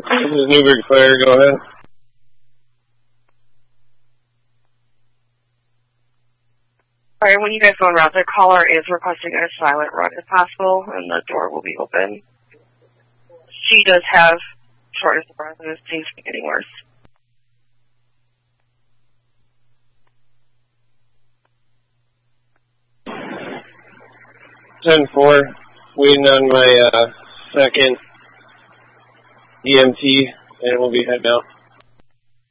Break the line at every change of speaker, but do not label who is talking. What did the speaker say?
This is Newburgh Fire, go ahead.
Alright, when you guys go en route, the caller is requesting a silent run if possible, and the door will be open. She does have shortness of breath and it seems to be getting worse.
(10-4), waiting on my second EMT, and we'll be heading out.